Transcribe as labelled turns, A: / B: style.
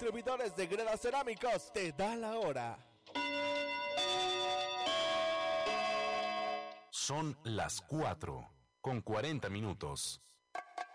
A: Distribuidores de Gredas Cerámicos te da la hora.
B: Son las 4:40.